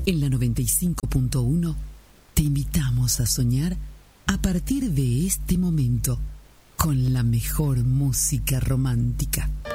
En la 95.1 te invitamos a soñar a partir de este momento con la mejor música romántica.